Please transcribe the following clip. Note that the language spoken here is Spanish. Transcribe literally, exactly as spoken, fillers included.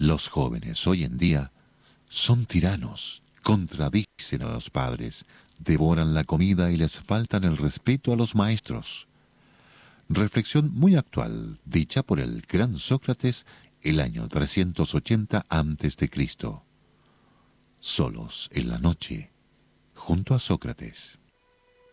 Los jóvenes hoy en día son tiranos, contradicen a los padres, devoran la comida y les faltan el respeto a los maestros. Reflexión muy actual, dicha por el gran Sócrates el año trescientos ochenta antes de Cristo. Solos en la noche, junto a Sócrates.